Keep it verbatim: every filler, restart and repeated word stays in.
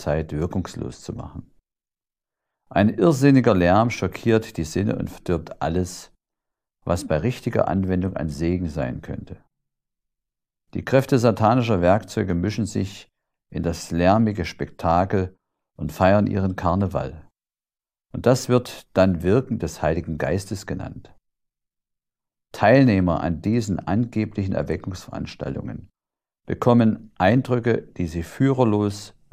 Zeit wirkungslos zu machen. Ein irrsinniger Lärm schockiert die Sinne und verdirbt alles, was bei richtiger Anwendung ein Segen sein könnte. Die Kräfte satanischer Werkzeuge mischen sich in das lärmige Spektakel und feiern ihren Karneval. Und das wird dann Wirken des Heiligen Geistes genannt. Teilnehmer an diesen angeblichen Erweckungsveranstaltungen bekommen Eindrücke, die sie führerlos